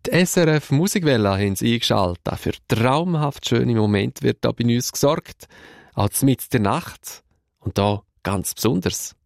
Die SRF Musikwelle haben sie eingeschaltet. Für traumhaft schöne Momente wird da bei uns gesorgt. Auch mitten in der Nacht. Und da ganz besonders.